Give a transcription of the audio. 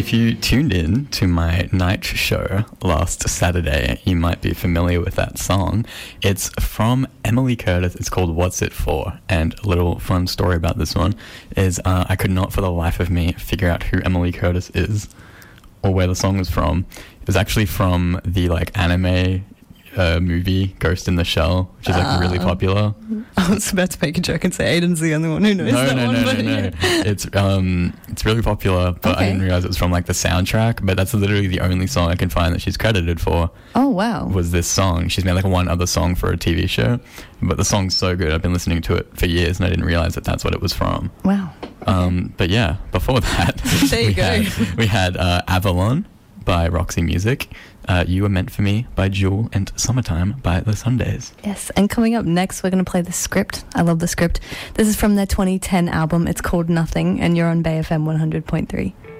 If you tuned in to my night show last Saturday, you might be familiar with that song. It's from Emily Curtis. It's called What's It For? And a little fun story about this one is I could not for the life of me figure out who Emily Curtis is or where the song was from. It was actually from the anime movie Ghost in the Shell, which is really popular. I was about to make a joke and say Aiden's the only one who knows No. It's really popular, but I didn't realize it was from the soundtrack. But that's literally the only song I can find that she's credited for. Oh wow! Was this song? She's made one other song for a TV show, but the song's so good. I've been listening to it for years, and I didn't realize that that's what it was from. Wow. But yeah, before that, we had Avalon by Roxy Music, You Were Meant For Me by Jewel, and Summertime by The Sundays. Yes, and coming up next, we're going to play The Script. I love The Script. This is from their 2010 album. It's called Nothing, and you're on Bay FM 100.3.